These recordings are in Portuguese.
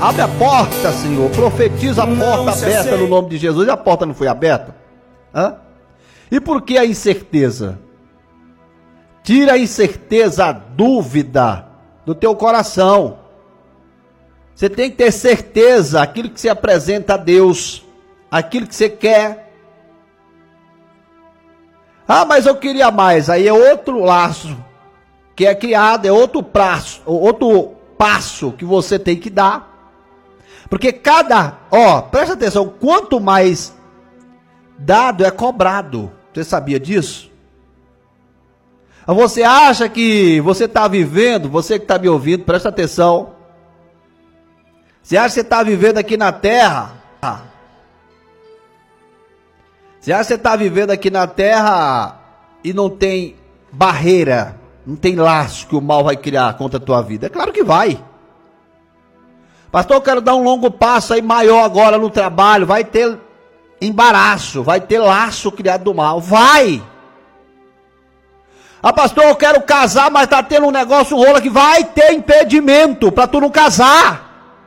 Abre a porta, Senhor. Profetiza a porta aberta no nome de Jesus. E a porta não foi aberta? Hã? E por que a incerteza? Tira a incerteza, a dúvida do teu coração. Você tem que ter certeza, aquilo que você apresenta a Deus, aquilo que você quer. Ah, mas eu queria mais. Aí é outro laço que é criado, é outro passo que você tem que dar. Porque presta atenção, quanto mais dado é cobrado. Você sabia disso? Você acha que você está vivendo, você que está me ouvindo, presta atenção. Você acha que você está vivendo aqui na terra? Você acha que você está vivendo aqui na terra e não tem barreira, não tem laço que o mal vai criar contra a tua vida? É claro que vai. Pastor, eu quero dar um longo passo aí maior agora no trabalho. Vai ter embaraço, vai ter laço criado do mal. Vai! Ah, pastor, eu quero casar, mas tá tendo um negócio, um rolo aqui. Vai ter impedimento para tu não casar.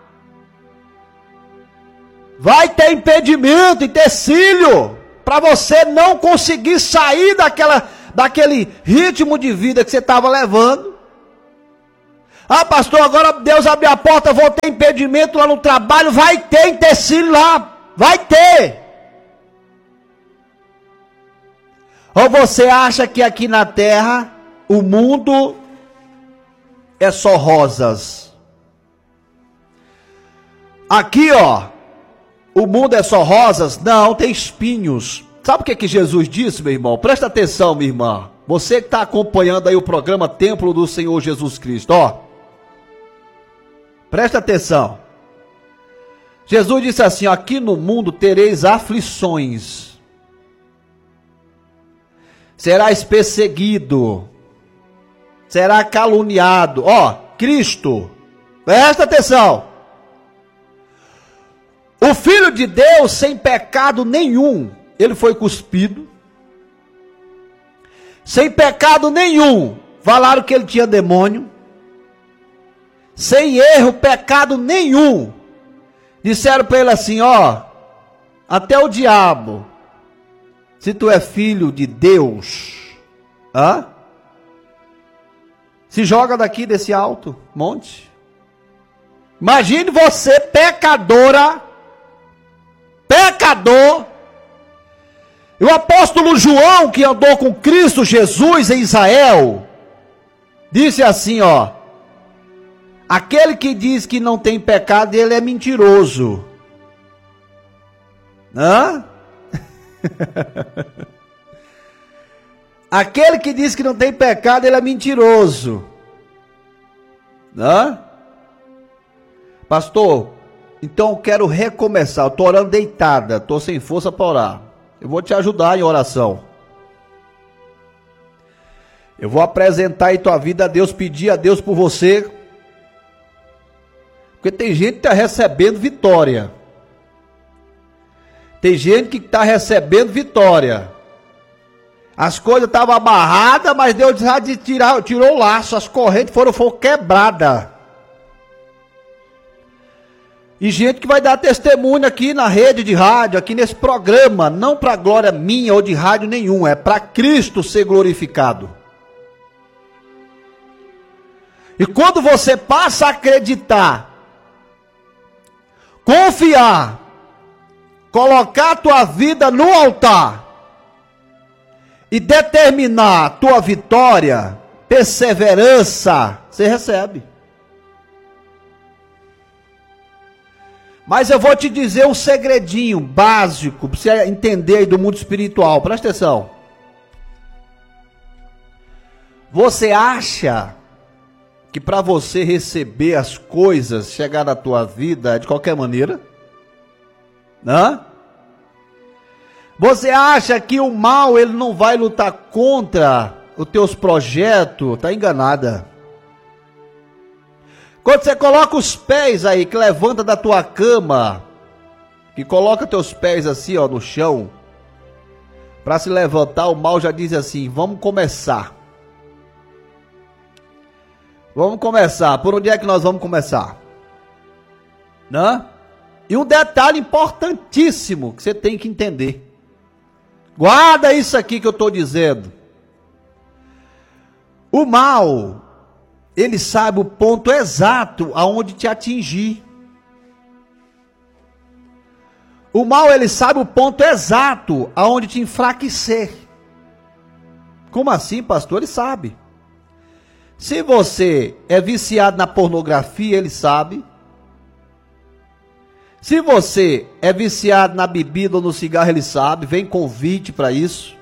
Vai ter impedimento, empecilho, para você não conseguir sair daquele ritmo de vida que você estava levando. Ah, pastor, agora Deus abriu a porta, vou ter impedimento lá no trabalho. Vai ter empecilho lá, vai ter. Ou você acha que aqui na terra o mundo é só rosas? Aqui, o mundo é só rosas? Não, tem espinhos. Sabe o que Jesus disse, meu irmão? Presta atenção, minha irmã. Você que está acompanhando aí o programa Templo do Senhor Jesus Cristo, presta atenção. Jesus disse assim, aqui no mundo tereis aflições. Serás perseguido. Será caluniado. Cristo. Presta atenção. O Filho de Deus, sem pecado nenhum, ele foi cuspido. Sem pecado nenhum, falaram que ele tinha demônio. Sem erro, pecado nenhum. Disseram para ele assim, até o diabo, se tu é filho de Deus, se joga daqui desse alto monte. Imagine você, pecador, e o apóstolo João, que andou com Cristo Jesus em Israel, disse assim, aquele que diz que não tem pecado, ele é mentiroso. Aquele que diz que não tem pecado, ele é mentiroso. Pastor, então eu quero recomeçar. Eu estou orando deitada, estou sem força para orar. Eu vou te ajudar em oração. Eu vou apresentar aí tua vida a Deus, pedir a Deus por você. Porque tem gente que está recebendo vitória. Tem gente que está recebendo vitória. As coisas estavam amarradas, mas Deus já tirou o laço, as correntes foram quebradas. E gente que vai dar testemunho aqui na rede de rádio, aqui nesse programa, não para glória minha ou de rádio nenhum, é para Cristo ser glorificado. E quando você passa a acreditar, confiar, colocar a tua vida no altar e determinar a tua vitória, perseverança, você recebe. Mas eu vou te dizer um segredinho básico para você entender aí do mundo espiritual. Presta atenção. Você acha que para você receber as coisas, chegar na tua vida de qualquer maneira? Você acha que o mal ele não vai lutar contra os teus projetos? Está enganada. Quando você coloca os pés aí, que levanta da tua cama, que coloca teus pés assim, no chão, para se levantar, o mal já diz assim, vamos começar. Vamos começar. Por onde é que nós vamos começar? né? E um detalhe importantíssimo que você tem que entender. Guarda isso aqui que eu estou dizendo. O mal, ele sabe o ponto exato aonde te atingir. O mal, ele sabe o ponto exato aonde te enfraquecer. Como assim, pastor? Ele sabe. Se você é viciado na pornografia, ele sabe. Se você é viciado na bebida ou no cigarro, ele sabe. Vem convite para isso.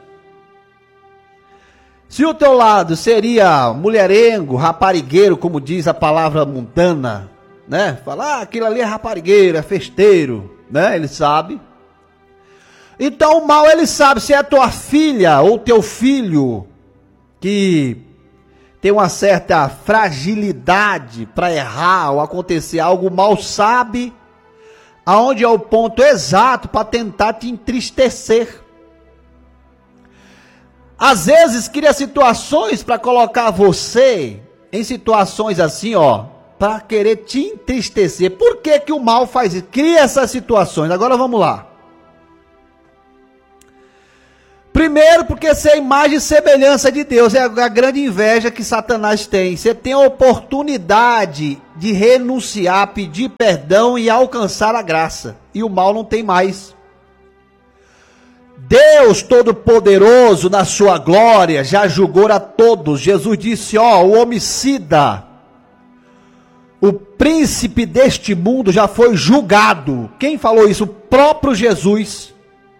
Se o teu lado seria mulherengo, raparigueiro, como diz a palavra mundana, né? Falar, aquilo ali é raparigueiro, é festeiro, né? Ele sabe. Então o mal, ele sabe. Se é tua filha ou teu filho que tem uma certa fragilidade para errar ou acontecer algo, o mal sabe aonde é o ponto exato para tentar te entristecer. Às vezes cria situações para colocar você em situações assim, ó, para querer te entristecer. Por que que o mal faz isso? Cria essas situações. Agora vamos lá. Primeiro, porque você é a imagem e semelhança de Deus, é a grande inveja que Satanás tem. Você tem a oportunidade de renunciar, pedir perdão e alcançar a graça. E o mal não tem mais. Deus Todo-Poderoso, na sua glória, já julgou a todos. Jesus disse, ó, o homicida, o príncipe deste mundo já foi julgado. Quem falou isso? O próprio Jesus.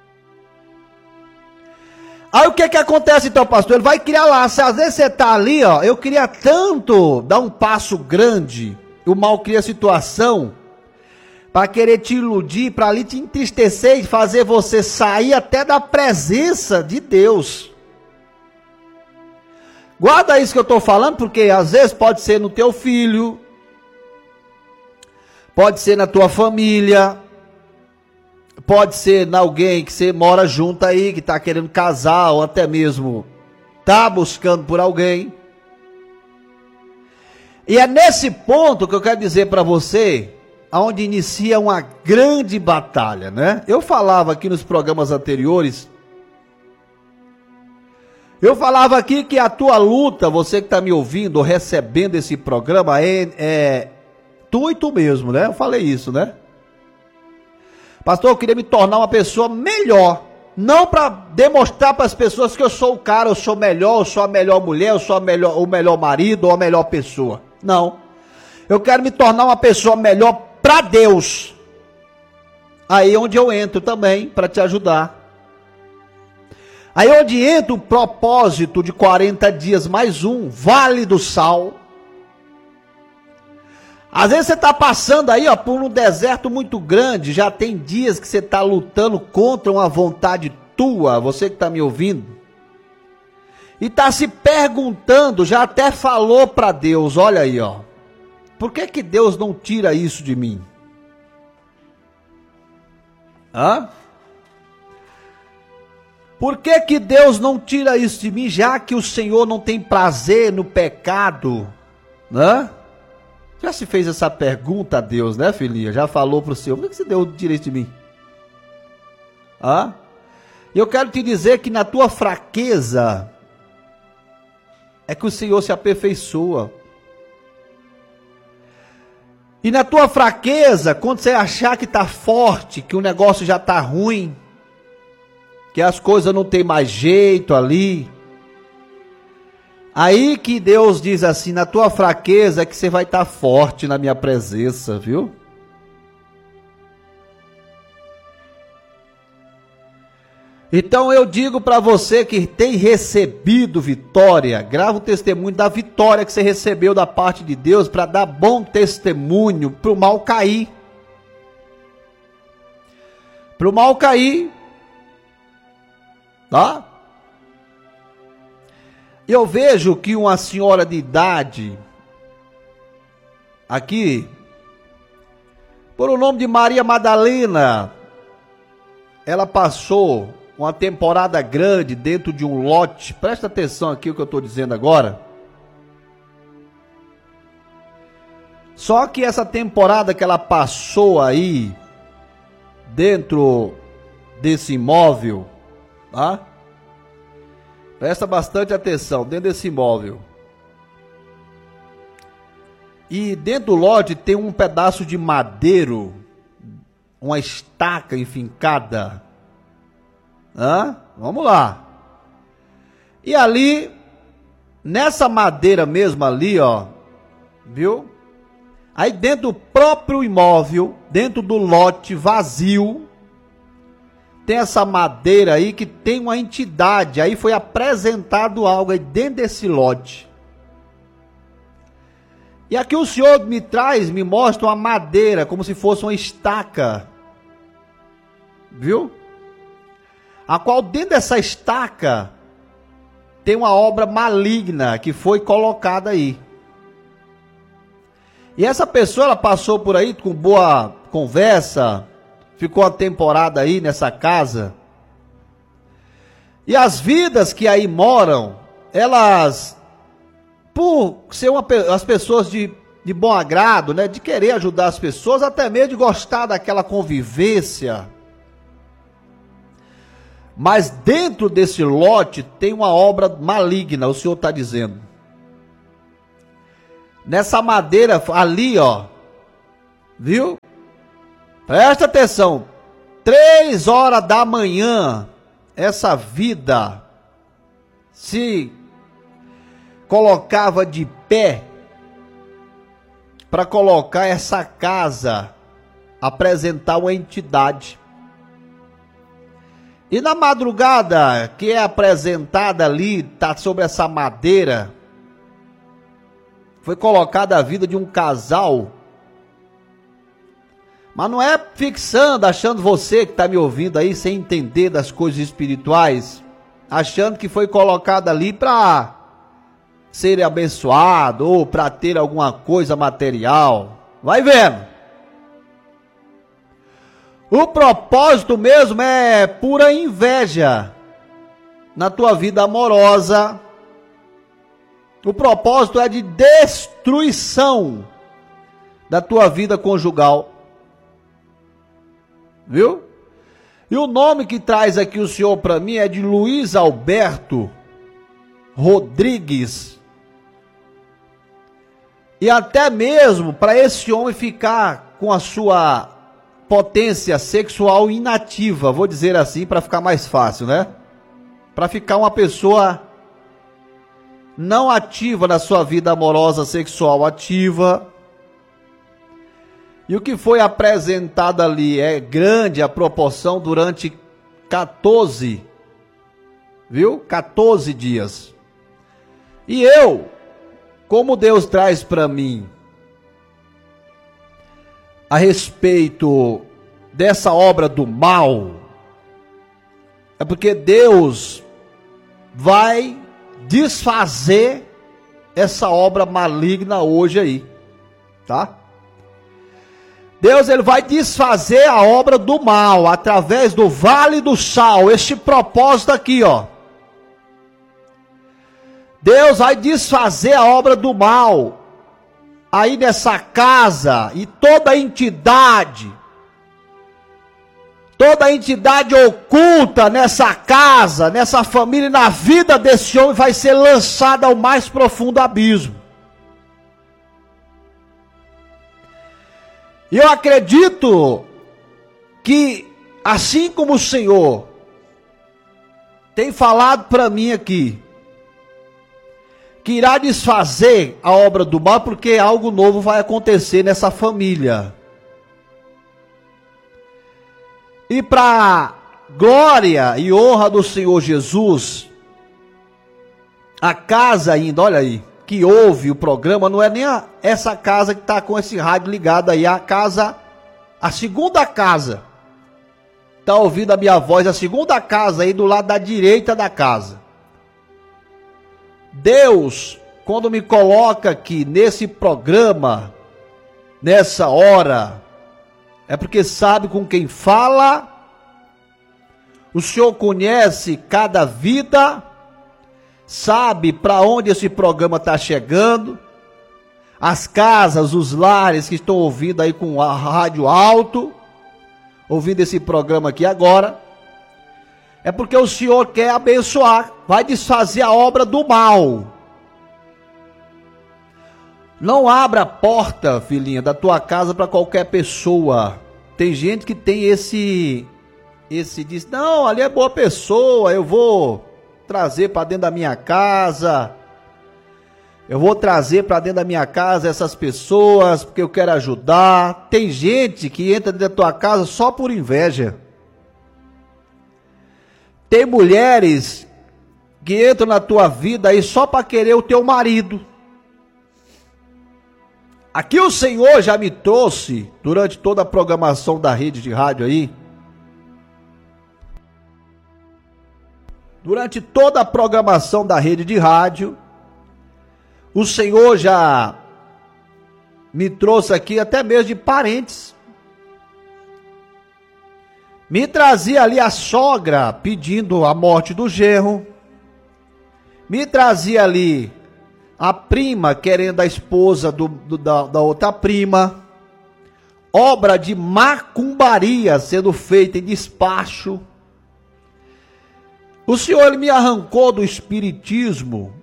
Aí o que que acontece então, pastor? Ele vai criar lá, às vezes você está ali, ó, eu queria tanto dar um passo grande, o mal cria situação, para querer te iludir, para ali te entristecer e fazer você sair até da presença de Deus. Guarda isso que eu estou falando, porque às vezes pode ser no teu filho, pode ser na tua família, pode ser em alguém que você mora junto aí, que está querendo casar, ou até mesmo está buscando por alguém. E é nesse ponto que eu quero dizer para você, onde inicia uma grande batalha, né? Eu falava aqui nos programas anteriores, eu falava aqui que a tua luta, você que está me ouvindo, ou recebendo esse programa, é tu e tu mesmo, né? Eu falei isso, né? Pastor, eu queria me tornar uma pessoa melhor. Não para demonstrar para as pessoas que eu sou o cara, eu sou melhor, eu sou a melhor mulher, eu sou o melhor marido ou a melhor pessoa. Não. Eu quero me tornar uma pessoa melhor para Deus. Aí é onde eu entro também para te ajudar. Aí é onde entra o propósito de 40 dias mais um, Vale do Sal. Às vezes você está passando aí, ó, por um deserto muito grande, já tem dias que você está lutando contra uma vontade tua, você que está me ouvindo, e está se perguntando, já até falou para Deus, olha aí, ó, por que que Deus não tira isso de mim? Hã? Por que que Deus não tira isso de mim, já que o Senhor não tem prazer no pecado, né? Já se fez essa pergunta a Deus, né, filhinha? Já falou para o Senhor, por que você deu direito de mim? E eu quero te dizer que na tua fraqueza é que o Senhor se aperfeiçoa. E na tua fraqueza, quando você achar que está forte, que o negócio já está ruim, que as coisas não tem mais jeito ali, aí que Deus diz assim, na tua fraqueza é que você vai estar forte na minha presença, viu? Então eu digo para você que tem recebido vitória, grava o testemunho da vitória que você recebeu da parte de Deus, para dar bom testemunho, para o mal cair. Para o mal cair. Tá? Eu vejo que uma senhora de idade, aqui, por o nome de Maria Madalena, ela passou uma temporada grande dentro de um lote, presta atenção aqui o que eu estou dizendo agora, Só que essa temporada que ela passou aí, dentro desse imóvel, tá? Presta bastante atenção, dentro desse imóvel. E dentro do lote tem um pedaço de madeiro, uma estaca enfincada. Vamos lá. E ali, nessa madeira mesmo ali, ó, viu? Aí dentro do próprio imóvel, dentro do lote vazio, tem essa madeira aí que tem uma entidade. Aí foi apresentado algo aí dentro desse lote. E aqui o Senhor me mostra uma madeira, como se fosse uma estaca. Viu? A qual dentro dessa estaca tem uma obra maligna que foi colocada aí. E essa pessoa, ela passou por aí com boa conversa, ficou uma temporada aí nessa casa. E as vidas que aí moram, elas, por ser as pessoas de bom agrado, né, de querer ajudar as pessoas, até mesmo de gostar daquela convivência. Mas dentro desse lote tem uma obra maligna, o Senhor está dizendo. Nessa madeira ali, ó, viu? Presta atenção, 3 horas da manhã, essa vida se colocava de pé para colocar essa casa, apresentar uma entidade. E na madrugada que é apresentada ali, tá sobre essa madeira, foi colocada a vida de um casal. Mas não é fixando, achando você que está me ouvindo aí, sem entender das coisas espirituais, achando que foi colocado ali para ser abençoado ou para ter alguma coisa material. Vai vendo. O propósito mesmo é pura inveja na tua vida amorosa. O propósito é de destruição da tua vida conjugal. Viu? E o nome que traz aqui o Senhor para mim é de Luiz Alberto Rodrigues. E até mesmo para esse homem ficar com a sua potência sexual inativa, vou dizer assim para ficar mais fácil, né? Para ficar uma pessoa não ativa na sua vida amorosa, sexual ativa. E o que foi apresentado ali é grande a proporção durante 14, viu? 14 dias. E eu, como Deus traz para mim a respeito dessa obra do mal, é porque Deus vai desfazer essa obra maligna hoje aí, tá? Deus, ele vai desfazer a obra do mal através do Vale do Sal, este propósito aqui, ó. Deus vai desfazer a obra do mal aí nessa casa, e toda entidade oculta nessa casa, nessa família, na vida desse homem vai ser lançada ao mais profundo abismo. E eu acredito que, assim como o Senhor tem falado para mim aqui, que irá desfazer a obra do mal, porque algo novo vai acontecer nessa família. E para glória e honra do Senhor Jesus, a casa ainda, olha aí, que ouve o programa, não é nem essa casa que está com esse rádio ligado aí, a casa, a segunda casa, está ouvindo a minha voz, a segunda casa aí do lado da direita da casa. Deus, quando me coloca aqui nesse programa, nessa hora, é porque sabe com quem fala. O Senhor conhece cada vida, sabe para onde esse programa está chegando, as casas, os lares que estão ouvindo aí com a rádio alto, ouvindo esse programa aqui agora, é porque o Senhor quer abençoar, vai desfazer a obra do mal. Não abra a porta, filhinha, da tua casa para qualquer pessoa. Tem gente que tem esse diz, não, ali é boa pessoa, eu vou trazer para dentro da minha casa. Eu vou trazer para dentro da minha casa essas pessoas porque eu quero ajudar. Tem gente que entra dentro da tua casa só por inveja. Tem mulheres que entram na tua vida aí só para querer o teu marido. Aqui o Senhor já me trouxe, durante toda a programação da rede de rádio aí, durante toda a programação da rede de rádio, o Senhor já me trouxe aqui até mesmo de parentes. Me trazia ali a sogra pedindo a morte do genro. Me trazia ali a prima querendo a esposa da outra prima. Obra de macumbaria sendo feita em despacho. O Senhor ele me arrancou do espiritismo,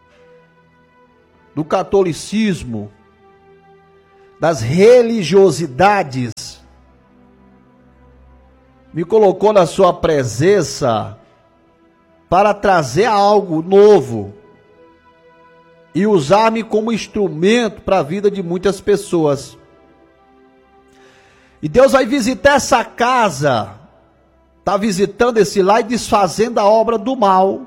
do catolicismo, das religiosidades, me colocou na sua presença para trazer algo novo e usar-me como instrumento para a vida de muitas pessoas. E Deus vai visitar essa casa, está visitando esse lar e desfazendo a obra do mal,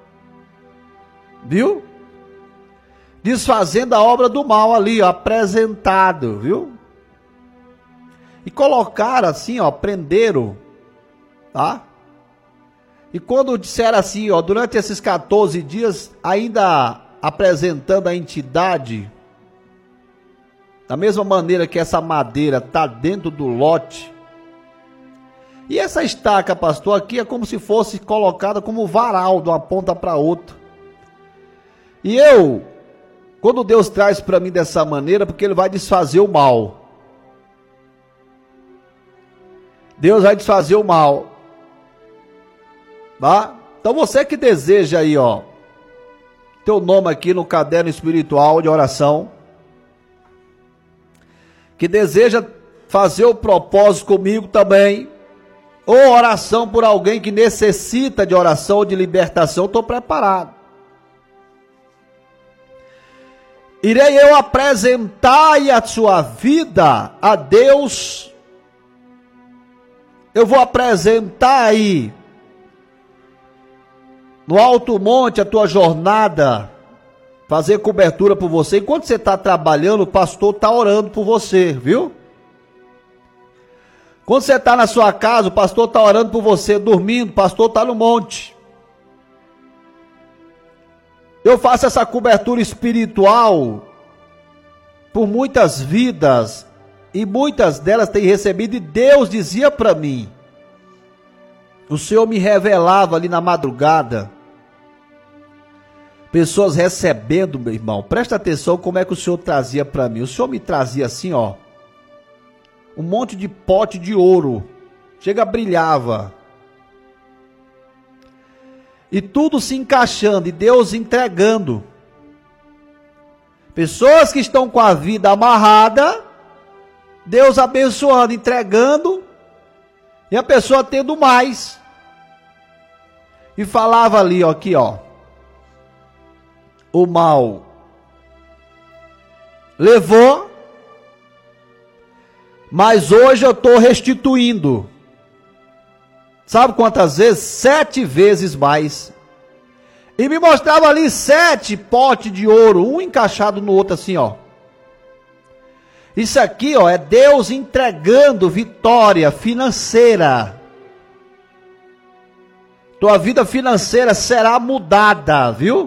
viu? Desfazendo a obra do mal ali, ó, apresentado, viu? E colocaram assim, ó, prenderam, tá? E quando disseram assim, ó, durante esses 14 dias, ainda apresentando a entidade, da mesma maneira que essa madeira está dentro do lote, e essa estaca, pastor, aqui é como se fosse colocada como varal de uma ponta para outra. E eu, quando Deus traz para mim dessa maneira, porque Ele vai desfazer o mal. Deus vai desfazer o mal. Tá? Então você que deseja aí, ó, teu nome aqui no caderno espiritual de oração, que deseja fazer o propósito comigo também, ou oração por alguém que necessita de oração ou de libertação, estou preparado. Irei eu apresentar a sua vida a Deus. Eu vou apresentar aí no alto monte a tua jornada, fazer cobertura por você. Enquanto você está trabalhando, o pastor está orando por você, viu? Quando você está na sua casa, o pastor está orando por você, dormindo, o pastor está no monte. Eu faço essa cobertura espiritual por muitas vidas, e muitas delas têm recebido, e Deus dizia para mim, o Senhor me revelava ali na madrugada, pessoas recebendo, meu irmão, presta atenção como é que o Senhor trazia para mim. O Senhor me trazia assim, ó, um monte de pote de ouro, chega, brilhava, e tudo se encaixando, e Deus entregando. Pessoas que estão com a vida amarrada, Deus abençoando, entregando, e a pessoa tendo mais. E falava ali, ó, aqui, ó, o mal levou, mas hoje eu estou restituindo. Sabe quantas vezes? 7 vezes mais. E me mostrava ali 7 potes de ouro, um encaixado no outro assim, ó. Isso aqui, ó, é Deus entregando vitória financeira. Tua vida financeira será mudada, viu?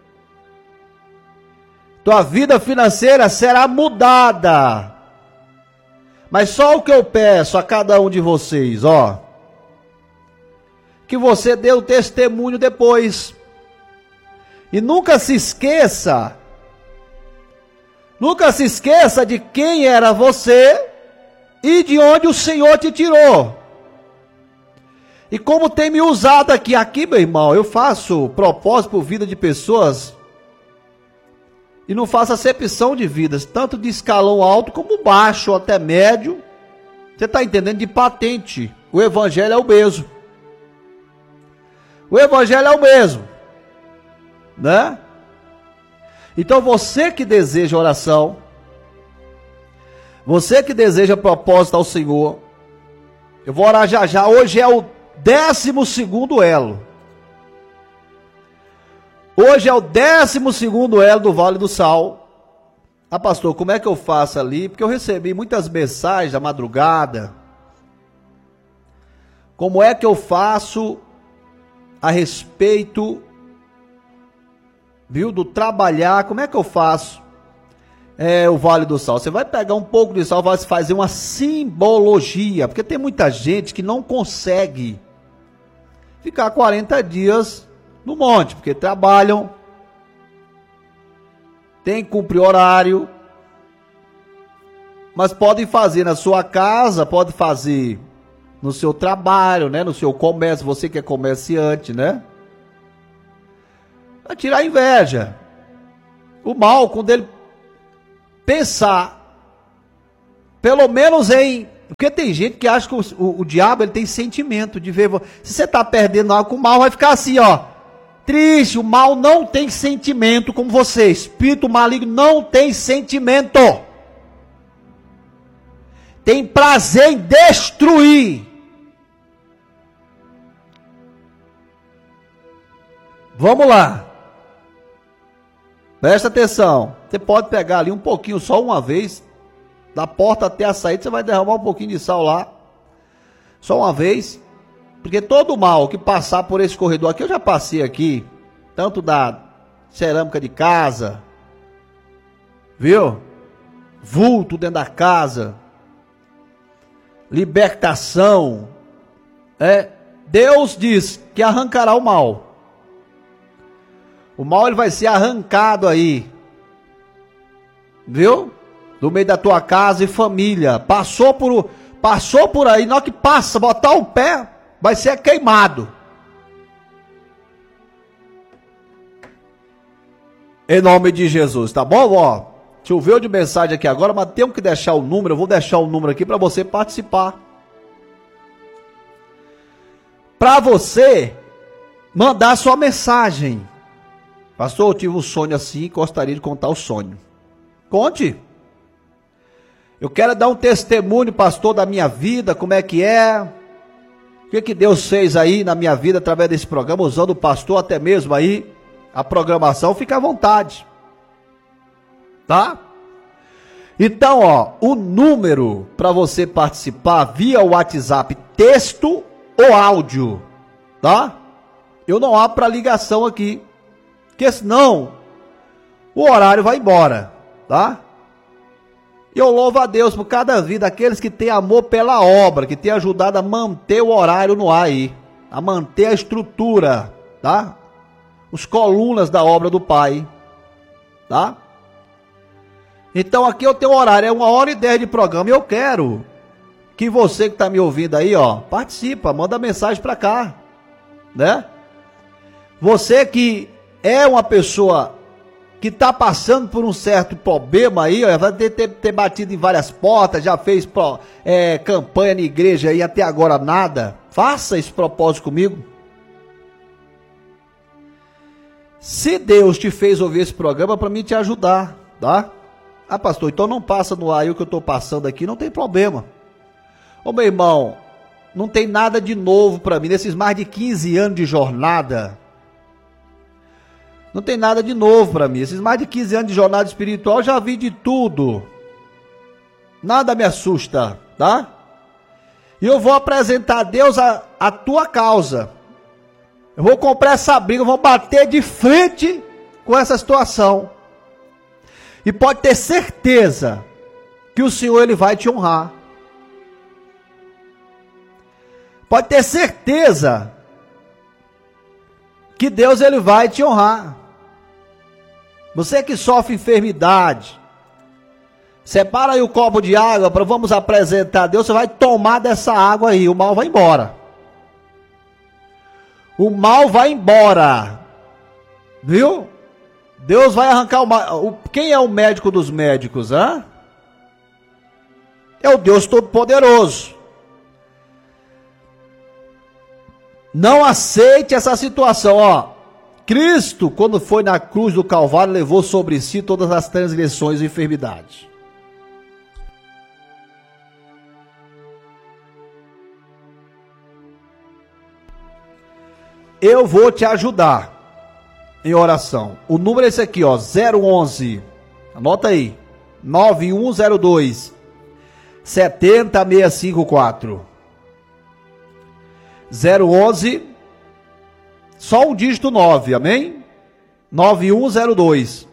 Tua vida financeira será mudada. Mas só o que eu peço a cada um de vocês, ó, que você dê o testemunho depois. E nunca se esqueça Nunca se esqueça de quem era você e de onde o Senhor te tirou. E como tem me usado aqui, meu irmão, eu faço propósito por vida de pessoas e não faço acepção de vidas, tanto de escalão alto como baixo, até médio. Você está entendendo? De patente. O evangelho é o mesmo. O evangelho é o mesmo, né? Então você que deseja oração, você que deseja propósito ao Senhor, eu vou orar já já. Hoje é o 12º elo. Hoje é o 12º elo do Vale do Sal. Ah, pastor, como é que eu faço ali? Porque eu recebi muitas mensagens da madrugada. Como é que eu faço a respeito, viu, do trabalhar? Como é que eu faço o Vale do Sal? Você vai pegar um pouco de sal, vai fazer uma simbologia, porque tem muita gente que não consegue ficar 40 dias no monte, porque trabalham, tem que cumprir horário, mas podem fazer na sua casa, pode fazer no seu trabalho, né, no seu comércio, você que é comerciante, né? Vai tirar a inveja. O mal, quando ele pensar, pelo menos em... Porque tem gente que acha que o diabo ele tem sentimento de ver... Se você está perdendo algo com o mal, vai ficar assim, ó. Triste, o mal não tem sentimento como você. Espírito maligno não tem sentimento. Tem prazer em destruir. Vamos lá. Presta atenção. Você pode pegar ali um pouquinho, só uma vez. Da porta até a saída, você vai derramar um pouquinho de sal lá. Só uma vez. Porque todo mal que passar por esse corredor aqui, eu já passei aqui. Tanto da cerâmica de casa. Viu? Vulto dentro da casa. Libertação. Deus diz que arrancará o mal. O mal ele vai ser arrancado aí. Viu? Do meio da tua casa e família. Passou por aí, na hora que passa, botar o pé, vai ser queimado. Em nome de Jesus, tá bom? Ó, choveu de mensagem aqui agora, mas tenho que deixar o número. Eu vou deixar o número aqui para você participar. Para você mandar sua mensagem. Pastor, eu tive um sonho assim, gostaria de contar o sonho. Conte. Eu quero dar um testemunho, pastor, da minha vida, como é que é. O que Deus fez aí na minha vida através desse programa, usando o pastor até mesmo aí, a programação, fica à vontade. Tá? Então, ó, o número para você participar via WhatsApp, texto ou áudio, tá? Eu não abro para ligação aqui. Porque senão o horário vai embora, tá? E eu louvo a Deus por cada vida, aqueles que têm amor pela obra, que têm ajudado a manter o horário no ar aí, a manter a estrutura, tá? Os colunas da obra do Pai, tá? Então aqui eu tenho horário, é 1h10 de programa, e eu quero que você que está me ouvindo aí, ó, participa, manda mensagem para cá, né? Você que é uma pessoa que está passando por um certo problema aí, ó, vai ter batido em várias portas, já fez campanha na igreja aí, até agora nada. Faça esse propósito comigo. Se Deus te fez ouvir esse programa, para mim te ajudar, tá? Ah, pastor, então não passa no ar aí o que eu estou passando aqui, não tem problema. Ô, meu irmão, não tem nada de novo para mim, nesses mais de 15 anos de jornada. Não tem nada de novo para mim. Esses mais de 15 anos de jornada espiritual, eu já vi de tudo. Nada me assusta, tá? E eu vou apresentar a Deus a tua causa. Eu vou comprar essa briga, eu vou bater de frente com essa situação. E pode ter certeza que o Senhor ele vai te honrar. Pode ter certeza que Deus ele vai te honrar. Você que sofre enfermidade, Separa aí o copo de água para vamos apresentar a Deus. Você vai tomar dessa água aí, o mal vai embora. O mal vai embora. Viu? Deus vai arrancar o mal. Quem é o médico dos médicos, hã? É o Deus Todo-Poderoso. Não aceite essa situação, ó. Cristo, quando foi na cruz do Calvário, levou sobre si todas as transgressões e enfermidades. Eu vou te ajudar em oração. O número é esse aqui, ó, 011. Anota aí. 9102 70654. 011 só um dígito 9, amém? 9102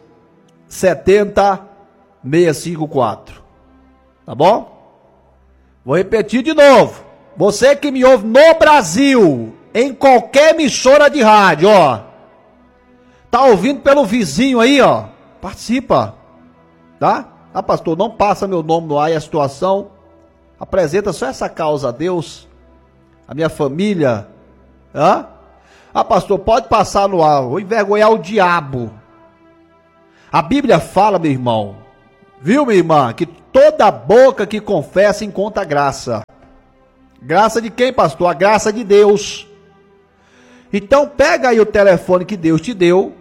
70654. Tá bom? Vou repetir de novo. Você que me ouve no Brasil, em qualquer emissora de rádio, ó. Tá ouvindo pelo vizinho aí, ó. Participa. Tá? Ah, pastor, não passa meu nome no ar e a situação. Apresenta só essa causa a Deus. A minha família. Hã? Ah, pastor, pode passar no ar. Vou envergonhar o diabo. A Bíblia fala, meu irmão. Viu, minha irmã? Que toda boca que confessa encontra graça. Graça de quem, pastor? A graça de Deus. Então pega aí o telefone que Deus te deu.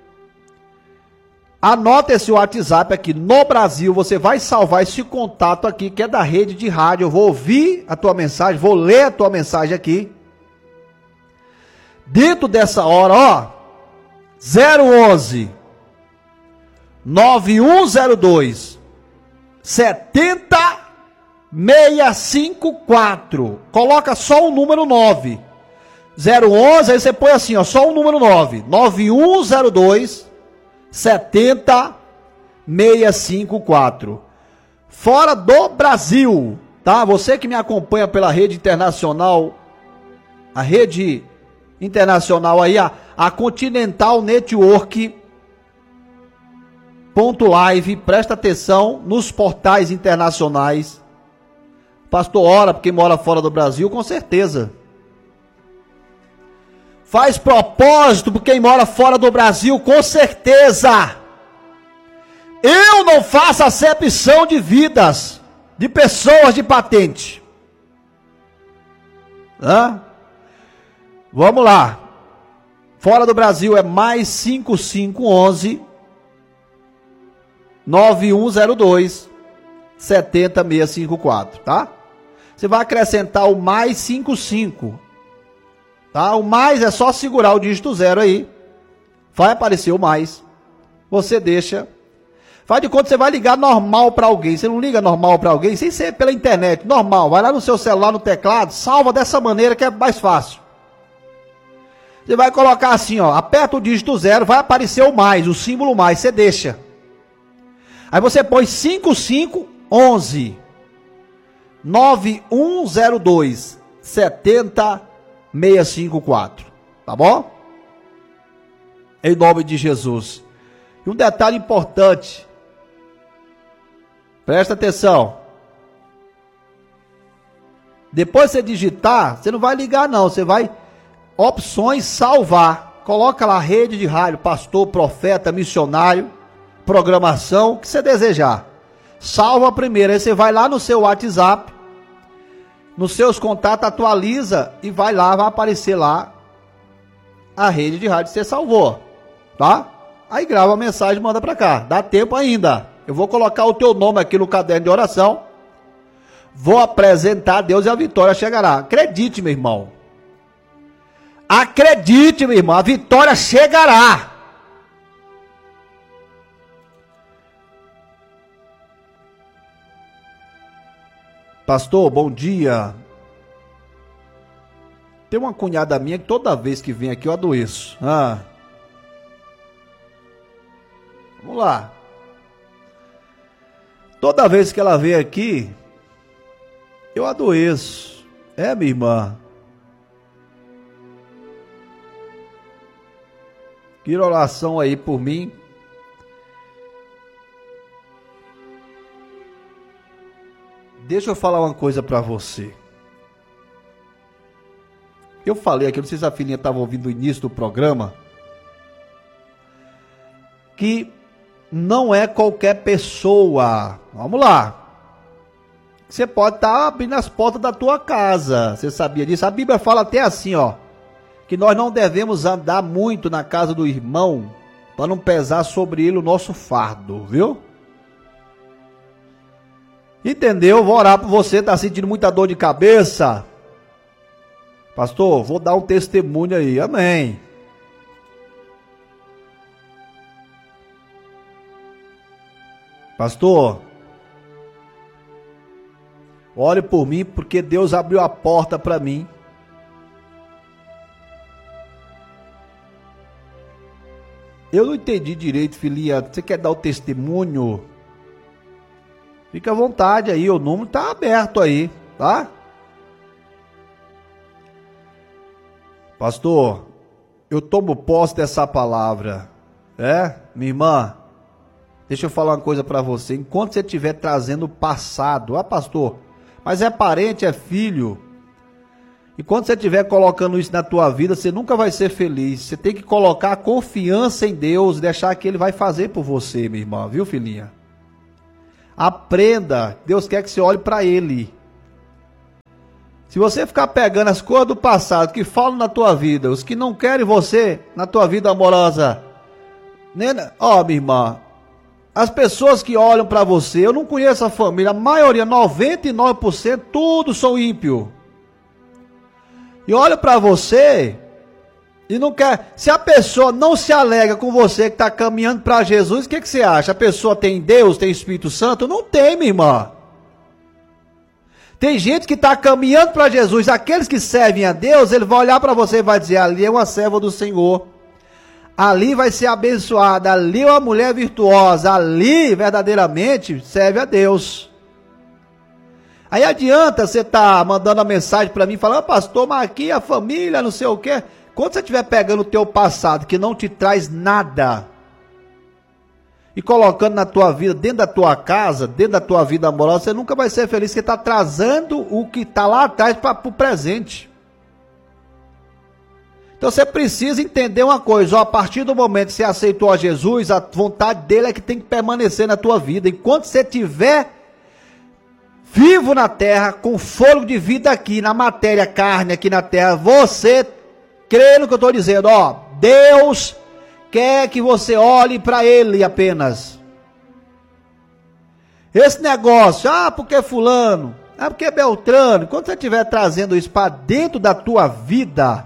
Anota esse WhatsApp aqui no Brasil. Você vai salvar esse contato aqui que é da rede de rádio. Eu vou ouvir a tua mensagem, vou ler a tua mensagem aqui. Dentro dessa hora, ó, 011 9102 70654. Coloca só o número 9. 011, aí você põe assim, ó, só o número 9. 9102 70654. Fora do Brasil, tá? Você que me acompanha pela rede internacional, a rede internacional aí, a Continental Network .live, presta atenção nos portais internacionais. Pastor, ora, porque mora fora do Brasil, com certeza. Faz propósito por quem mora fora do Brasil, com certeza. Eu não faço acepção de vidas, de pessoas de patente. Hã? Vamos lá. Fora do Brasil é mais 5511 9102 70654, tá? Você vai acrescentar o mais 55. Tá? O mais é só segurar o dígito 0 aí. Vai aparecer o mais. Você deixa. Faz de conta que você vai ligar normal para alguém. Você não liga normal para alguém sem ser pela internet. Normal. Vai lá no seu celular, no teclado. Salva dessa maneira que é mais fácil. Você vai colocar assim, ó. Aperta o dígito 0. Vai aparecer o mais. O símbolo mais. Você deixa. Aí você põe 5511 9102 70654. Tá bom? Em nome de Jesus. E um detalhe importante. Presta atenção. Depois você digitar, você não vai ligar não. Você vai opções salvar. Coloca lá rede de rádio, pastor, profeta, missionário, programação, o que você desejar. Salva primeiro. Aí você vai lá no seu WhatsApp, nos seus contatos, atualiza e vai lá, vai aparecer lá a rede de rádio que você salvou, tá? Aí grava a mensagem e manda pra cá, dá tempo ainda. Eu vou colocar o teu nome aqui no caderno de oração, vou apresentar a Deus e a vitória chegará. Acredite, meu irmão. Acredite, meu irmão, a vitória chegará. Pastor, bom dia. Tem uma cunhada minha que toda vez que vem aqui eu adoeço. Vamos lá. Toda vez que ela vem aqui, eu adoeço. É, minha irmã. Que oração aí por mim. Deixa eu falar uma coisa para você. Eu falei aqui, não sei se a filhinha estava ouvindo o início do programa, que não é qualquer pessoa. Vamos lá. Você pode estar abrindo as portas da tua casa. Você sabia disso? A Bíblia fala até assim, ó, que nós não devemos andar muito na casa do irmão para não pesar sobre ele o nosso fardo, viu? Entendeu? Vou orar por você, tá sentindo muita dor de cabeça? Pastor, vou dar um testemunho aí. Amém. Pastor, ore por mim porque Deus abriu a porta para mim. Eu não entendi direito, filhinha. Você quer dar o testemunho? Fica à vontade aí, o número tá aberto aí, tá? Pastor, eu tomo posse dessa palavra. Minha irmã, deixa eu falar uma coisa para você. Enquanto você estiver trazendo o passado, pastor, mas é parente, é filho. Enquanto você estiver colocando isso na tua vida, você nunca vai ser feliz. Você tem que colocar a confiança em Deus, deixar que Ele vai fazer por você, minha irmã, viu, filhinha? Aprenda, Deus quer que você olhe para Ele. Se você ficar pegando as coisas do passado que falam na tua vida, os que não querem você na tua vida amorosa, minha irmã, as pessoas que olham para você, eu não conheço a família, a maioria, 99%, tudo são ímpio. E olha para você e não quer. Se a pessoa não se alegra com você que está caminhando para Jesus, o que você acha? A pessoa tem Deus, tem Espírito Santo? Não tem, minha irmã. Tem gente que está caminhando para Jesus. Aqueles que servem a Deus, ele vai olhar para você e vai dizer: ali é uma serva do Senhor. Ali vai ser abençoada. Ali é uma mulher virtuosa. Ali verdadeiramente serve a Deus. Aí adianta você estar mandando a mensagem para mim, falando: pastor, mas aqui a família, não sei o quê. Quando você estiver pegando o teu passado, que não te traz nada, e colocando na tua vida, dentro da tua casa, dentro da tua vida amorosa, você nunca vai ser feliz, porque está trazendo o que está lá atrás para o presente. Então você precisa entender uma coisa: a partir do momento que você aceitou a Jesus, a vontade dele é que tem que permanecer na tua vida. Enquanto você estiver vivo na terra, com fôlego de vida aqui, na matéria, carne aqui na terra, você crê no que eu estou dizendo, Deus quer que você olhe para Ele apenas. Esse negócio, porque fulano, porque Beltrano, quando você estiver trazendo isso para dentro da tua vida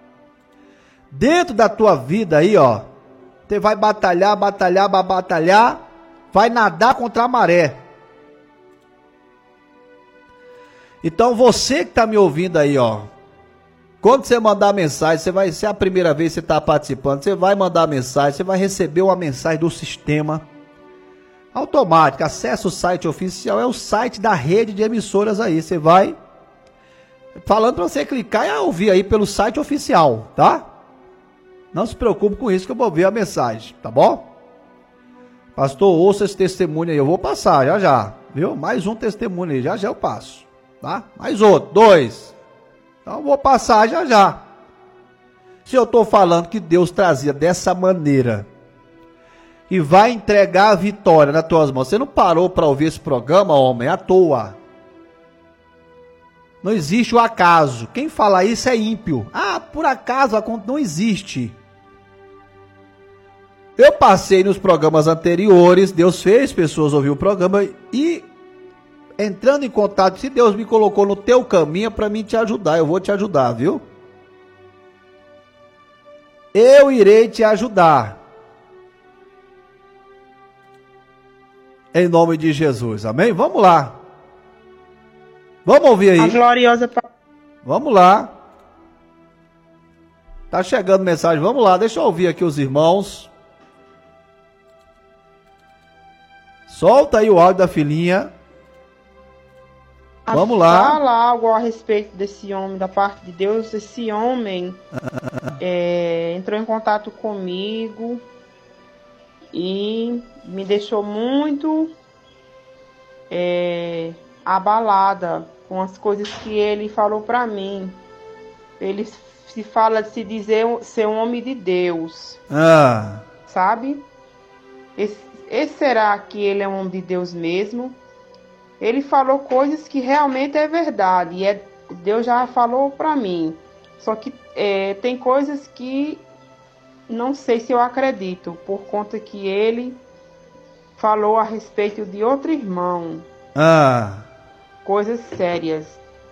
aí, você vai batalhar, vai nadar contra a maré. Então você que está me ouvindo aí, quando você mandar mensagem, se é a primeira vez que você está participando, você vai mandar mensagem, você vai receber uma mensagem do sistema automático. Acesse o site oficial, é o site da rede de emissoras aí. Você vai falando para você clicar e ouvir aí pelo site oficial, tá? Não se preocupe com isso que eu vou ver a mensagem, tá bom? Pastor, ouça esse testemunho aí, eu vou passar já, viu? Mais um testemunho aí, já eu passo. Tá? Mais outro, 2. Então eu vou passar já. Se eu estou falando que Deus trazia dessa maneira e vai entregar a vitória nas tuas mãos, você não parou para ouvir esse programa, homem, à toa. Não existe o acaso. Quem fala isso é ímpio. Por acaso, não existe. Eu passei nos programas anteriores, Deus fez pessoas ouvir o programa e entrando em contato, se Deus me colocou no teu caminho, é para mim te ajudar, eu vou te ajudar, viu? Eu irei te ajudar. Em nome de Jesus, amém? Vamos lá. Vamos ouvir aí. A gloriosa... Vamos lá. Tá chegando mensagem, vamos lá, deixa eu ouvir aqui os irmãos. Solta aí o áudio da filhinha. Vamos lá. Fala algo a respeito desse homem, da parte de Deus. Esse homem entrou em contato comigo e me deixou muito abalada com as coisas que ele falou para mim. Ele se fala de se dizer ser um homem de Deus. Sabe? Esse será que ele é um homem de Deus mesmo? Ele falou coisas que realmente é verdade. E Deus já falou para mim. Só que tem coisas que não sei se eu acredito. Por conta que ele falou a respeito de outro irmão. Coisas sérias.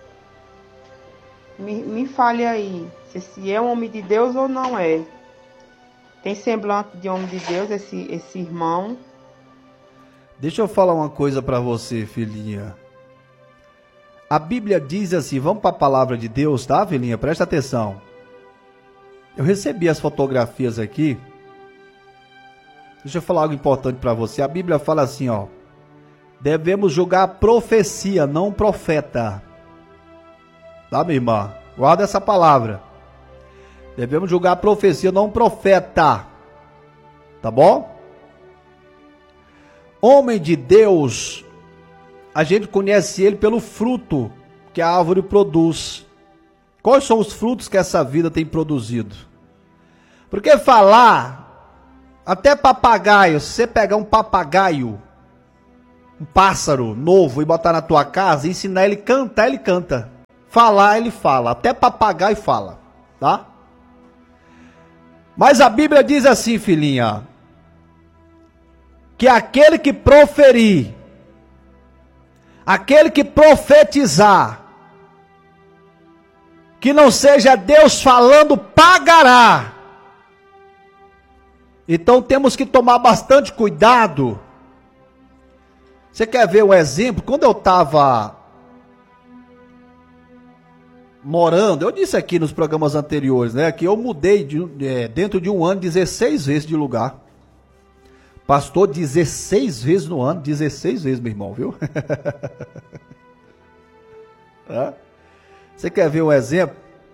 Me fale aí. Se é um homem de Deus ou não é. Tem semblante de homem de Deus esse irmão. Deixa eu falar uma coisa para você, filhinha. A Bíblia diz assim, vamos para a palavra de Deus, tá, filhinha? Presta atenção. Eu recebi as fotografias aqui. Deixa eu falar algo importante para você. A Bíblia fala assim, ó. Devemos julgar a profecia, não o profeta. Tá, minha irmã? Guarda essa palavra. Devemos julgar a profecia, não o profeta. Tá bom? Homem de Deus, a gente conhece ele pelo fruto que a árvore produz. Quais são os frutos que essa vida tem produzido? Porque falar, até papagaio, se você pegar um papagaio, um pássaro novo e botar na tua casa, e ensinar ele a cantar, ele canta. Falar, ele fala. Até papagaio fala, tá? Mas a Bíblia diz assim, filhinha, que aquele que proferir, aquele que profetizar, que não seja Deus falando, pagará. Então temos que tomar bastante cuidado. Você quer ver um exemplo? Quando eu estava morando, eu disse aqui nos programas anteriores, né, que eu mudei dentro de um ano 16 vezes de lugar. Pastor, 16 vezes no ano, 16 vezes, meu irmão, viu? Você quer ver um exemplo?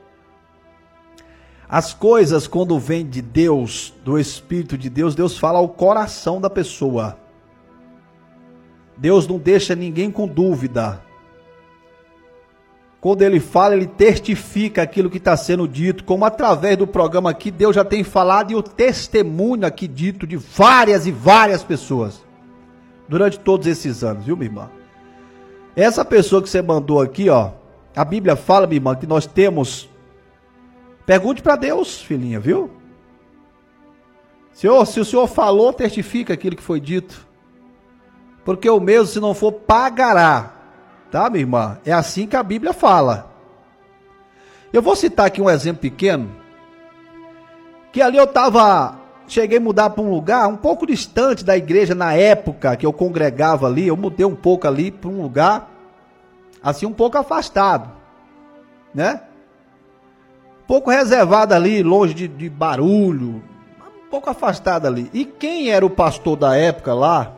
As coisas, quando vêm de Deus, do Espírito de Deus, Deus fala ao coração da pessoa. Deus não deixa ninguém com dúvida. Quando ele fala, ele testifica aquilo que está sendo dito, como através do programa aqui, Deus já tem falado, e o testemunho aqui dito de várias e várias pessoas, durante todos esses anos, viu, minha irmã? Essa pessoa que você mandou aqui, ó, a Bíblia fala, minha irmã, que nós temos, pergunte para Deus, filhinha, viu? Senhor, se o Senhor falou, testifica aquilo que foi dito, porque o mesmo, se não for, pagará. Tá, minha irmã? É assim que a Bíblia fala. Eu vou citar aqui um exemplo pequeno. Que ali cheguei a mudar para um lugar um pouco distante da igreja na época que eu congregava ali. Eu mudei um pouco ali para um lugar, assim, um pouco afastado. Né? Um pouco reservado ali, longe de barulho. Um pouco afastado ali. E quem era o pastor da época lá,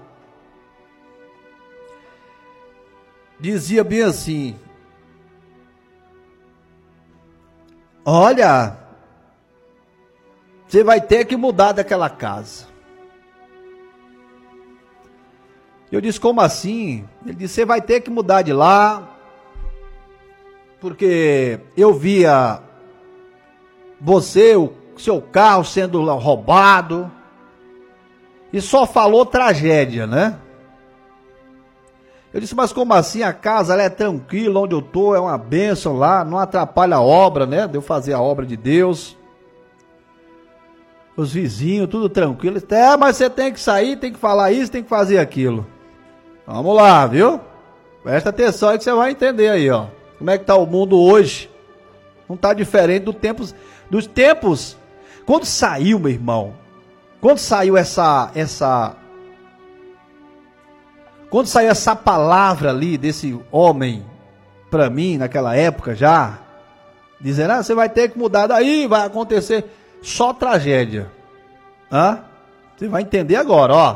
dizia bem assim: olha, você vai ter que mudar daquela casa. Eu disse, como assim? Ele disse, você vai ter que mudar de lá, porque eu via você, o seu carro sendo roubado, e só falou tragédia, né? Eu disse, mas como assim? A casa ela é tranquila, onde eu estou, é uma bênção lá, não atrapalha a obra, né? De eu fazer a obra de Deus. Os vizinhos, tudo tranquilo. Mas você tem que sair, tem que falar isso, tem que fazer aquilo. Vamos lá, viu? Presta atenção aí que você vai entender aí, ó. Como é que está o mundo hoje? Não está diferente dos tempos. Quando saiu, meu irmão, quando saiu Quando saiu essa palavra ali desse homem para mim naquela época já, dizendo, você vai ter que mudar daí, vai acontecer só tragédia. Você vai entender agora, ó.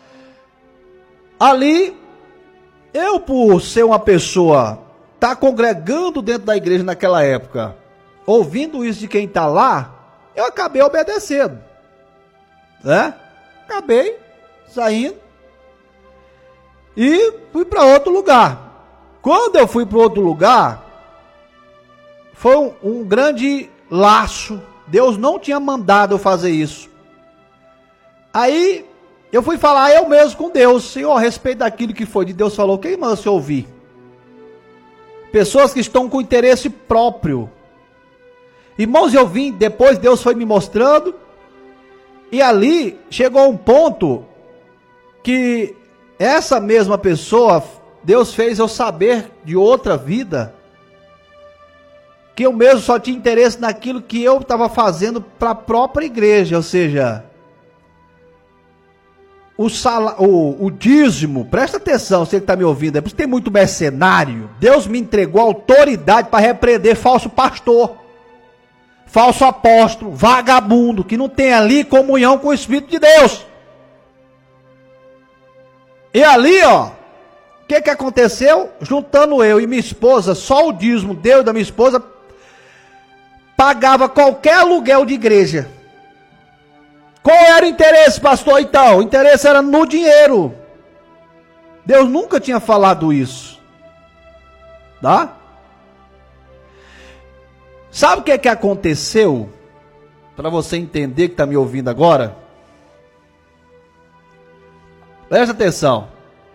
Ali, eu por ser uma pessoa, tá congregando dentro da igreja naquela época, ouvindo isso de quem tá lá, eu acabei obedecendo. Né? Acabei saindo. E fui para outro lugar. Quando eu fui para outro lugar, foi um grande laço. Deus não tinha mandado eu fazer isso. Aí eu fui falar eu mesmo com Deus, Senhor, a respeito daquilo que foi de Deus falou, quem manda você ouvir? Pessoas que estão com interesse próprio. Irmãos, eu vim, depois Deus foi me mostrando, e ali chegou um ponto que essa mesma pessoa, Deus fez eu saber de outra vida, que eu mesmo só tinha interesse naquilo que eu estava fazendo para a própria igreja, ou seja, o dízimo, presta atenção, você que está me ouvindo, é porque tem muito mercenário. Deus me entregou autoridade para repreender falso pastor, falso apóstolo, vagabundo, que não tem ali comunhão com o Espírito de Deus. E ali, ó, o que aconteceu? Juntando eu e minha esposa, só o dízimo Deus e da minha esposa pagava qualquer aluguel de igreja. Qual era o interesse, pastor, então? O interesse era no dinheiro. Deus nunca tinha falado isso. Tá? Sabe o que aconteceu? Para você entender que está me ouvindo agora. Presta atenção.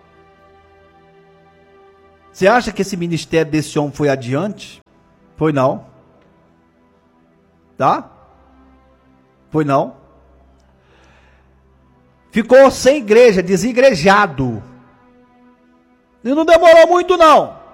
Você acha que esse ministério desse homem foi adiante? Foi não. Tá? Foi não. Ficou sem igreja, desigrejado. E não demorou muito não.